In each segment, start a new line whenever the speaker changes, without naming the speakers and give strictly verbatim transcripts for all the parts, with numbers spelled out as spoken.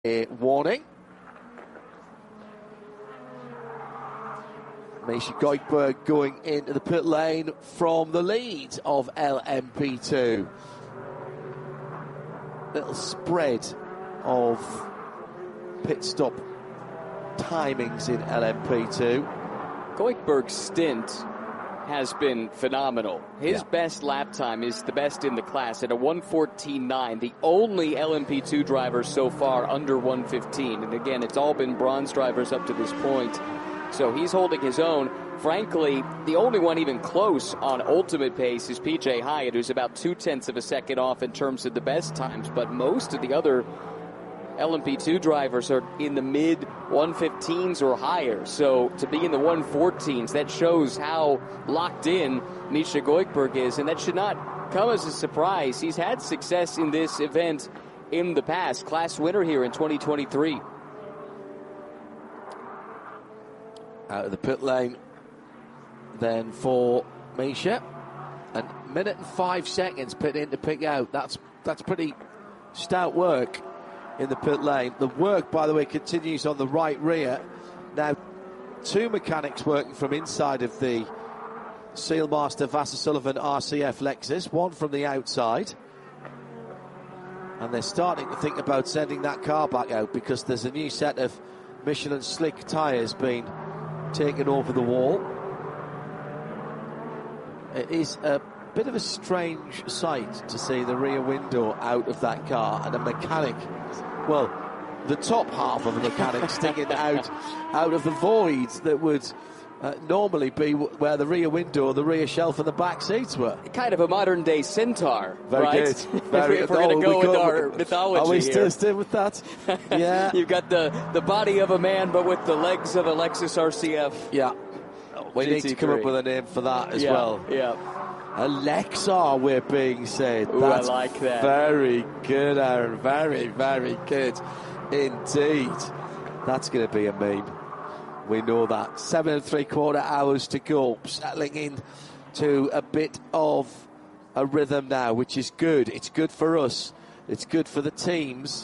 a warning. Misha Goikberg going into the pit lane from the lead of L M P two. Little spread of pit stop timings in L M P two.
Goikberg's stint has been phenomenal. His yeah. best lap time is the best in the class at a one fourteen nine. The only L M P two driver so far under one fifteen. And again, it's all been bronze drivers up to this point. So he's holding his own. Frankly, the only one even close on ultimate pace is P J Hyatt, who's about two-tenths of a second off in terms of the best times. But most of the other L M P two drivers are in the mid one fifteens or higher. So to be in the one fourteens, that shows how locked in Misha Goikberg is. And that should not come as a surprise. He's had success in this event in the past. Class winner here in twenty twenty-three.
Out of the pit lane then for Misha. A minute and five seconds pit in to pick out. That's that's pretty stout work in the pit lane. The work, by the way, continues on the right rear. Now, two mechanics working from inside of the Sealmaster Vassar Sullivan R C F Lexus, one from the outside. And they're starting to think about sending that car back out because there's a new set of Michelin slick tyres being taken over the wall. It is a bit of a strange sight to see the rear window out of that car and a mechanic, well, the top half of a mechanic sticking out out of the void that would uh, normally be where the rear window or the rear shelf and the back seats were.
Kind of a modern day centaur,
Very
right?
good. Very
if we're going to go with our mythology
Are we
here.
still still with that? Yeah.
You've got the, the body of a man, but with the legs of a Lexus R C F.
Yeah. We
G T three.
need to come up with a name for that as
yeah,
well.
Yeah.
Alexa, we're being said.
Ooh,
That's
I like that.
Very good, Aaron. Very, very good indeed. That's going to be a meme. We know that. Seven and three quarter hours to go. Settling in to a bit of a rhythm now, which is good. It's good for us. It's good for the teams.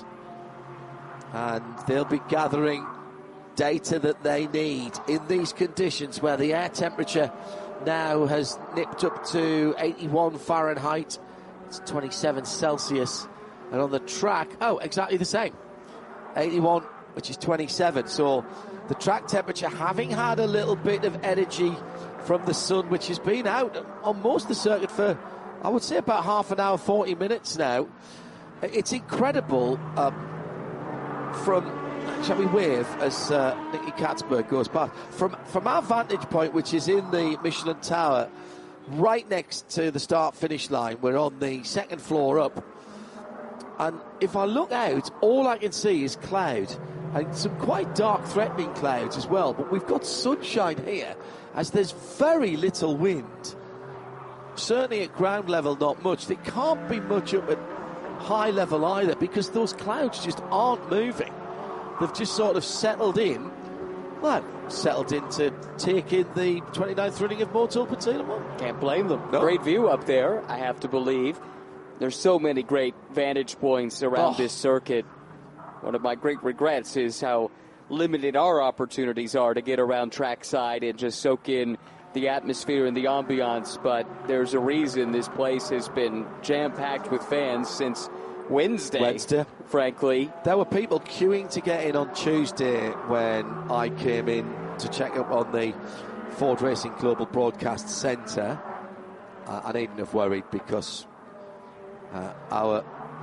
And they'll be gathering data that they need in these conditions where the air temperature now has nipped up to eighty-one Fahrenheit. It's twenty-seven Celsius. And on the track, oh, exactly the same. eighty-one, which is twenty-seven. So the track temperature, having had a little bit of energy from the sun, which has been out on most of the circuit for, I would say, about half an hour, forty minutes now. It's incredible um, from, shall we wave as uh, Nicky Katzberg goes past. From, from our vantage point, which is in the Michelin Tower, right next to the start-finish line, we're on the second floor up. And if I look out, all I can see is cloud, and some quite dark, threatening clouds as well. But we've got sunshine here, as there's very little wind. Certainly at ground level, not much. There can't be much up at high level either, because those clouds just aren't moving. They've just sort of settled in. Well, settled in to take in the twenty-ninth running of Motul Patilamo.
Can't blame them.
No.
Great view up there, I have to believe. There's so many great vantage points around
oh.
this circuit. One of my great regrets is how limited our opportunities are to get around trackside and just soak in the atmosphere and the ambiance. But there's a reason this place has been jam-packed with fans since Wednesday,
Wednesday.
frankly.
There were people queuing to get in on Tuesday when I came in to check up on the Ford Racing Global Broadcast Centre. Uh, I needn't have worried because uh, our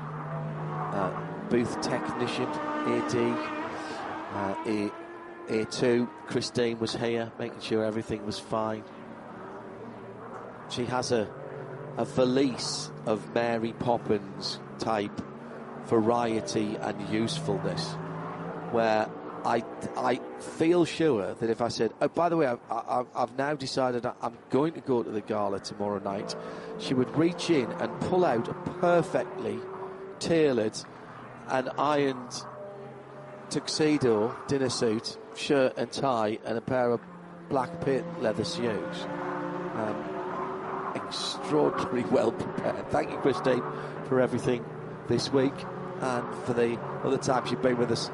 uh, booth technician, A D, uh, A, A2, Christine was here, making sure everything was fine. She has a, a valise of Mary Poppins type variety and usefulness, where I, I feel sure that if I said, oh, by the way, I've, I've, I've now decided I'm going to go to the gala tomorrow night, she would reach in and pull out a perfectly tailored and ironed tuxedo dinner suit, shirt and tie, and a pair of black pit leather shoes. Um, extraordinarily well prepared. Thank you, Christine, for everything this week. and for the other times you've been with us